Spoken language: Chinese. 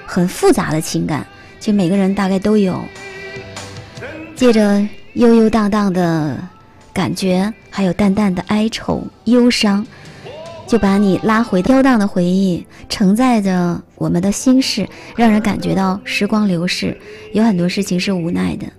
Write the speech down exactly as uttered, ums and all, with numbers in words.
很复杂的情感，其实每个人大概都有。借着悠悠荡荡的感觉，还有淡淡的哀愁忧伤，就把你拉回飘荡的回忆，承载着我们的心事，让人感觉到时光流逝，有很多事情是无奈的。